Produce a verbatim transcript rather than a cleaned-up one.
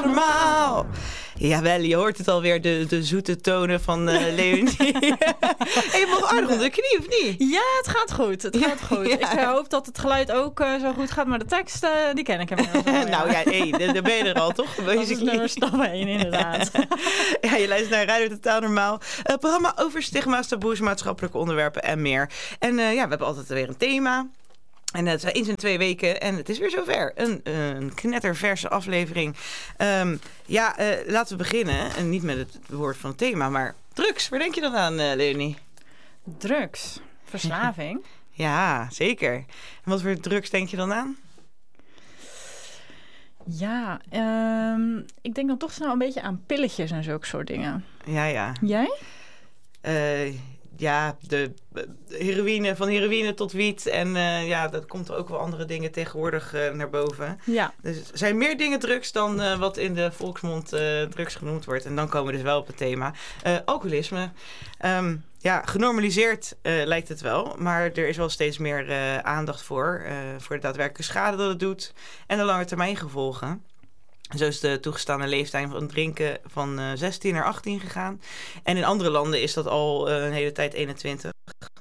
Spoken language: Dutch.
totaal normaal. Jawel, je hoort het alweer, de, de zoete tonen van uh, Leonie. Hey, je mag aardig onder de knie, of niet? Ja, het gaat goed. Het gaat goed. Ja. Ik uh, hoop dat het geluid ook uh, zo goed gaat, maar de tekst, uh, die ken ik inmiddels wel. Nou ja, hey, daar ben je er al, toch? Dat is nummer stap één, inderdaad. Ja, je luistert naar Radio Totaal Normaal. Een programma over stigma's, taboes, maatschappelijke onderwerpen en meer. En uh, ja, we hebben altijd weer een thema. En het is eens in twee weken en het is weer zover. Een, een knetterverse aflevering. Um, ja, uh, laten we beginnen. En niet met het woord van het thema, maar drugs. Waar denk je dan aan, uh, Leonie? Drugs? Verslaving? Ja, zeker. En wat voor drugs denk je dan aan? Ja, um, ik denk dan toch snel een beetje aan pilletjes en zulke soort dingen. Ja, ja. Jij? Uh, ja, de heroïne, van heroïne tot wiet. En uh, ja, dat komt ook wel andere dingen tegenwoordig uh, naar boven. Ja. Dus er zijn meer dingen drugs dan uh, wat in de volksmond uh, drugs genoemd wordt. En dan komen we dus wel op het thema. Uh, alcoholisme. Um, ja, genormaliseerd uh, lijkt het wel. Maar er is wel steeds meer uh, aandacht voor. Uh, voor de daadwerkelijke schade dat het doet. En de lange termijn gevolgen. Zo is de toegestane leeftijd van drinken van uh, zestien naar achttien gegaan. En in andere landen is dat al uh, een hele tijd eenentwintig.